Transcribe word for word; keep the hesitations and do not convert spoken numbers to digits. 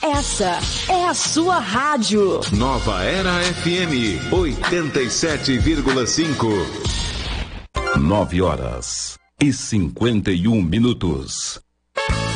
Essa é a sua rádio. Nova Era F M, oitenta e sete vírgula cinco. Nove horas e cinquenta e um minutos.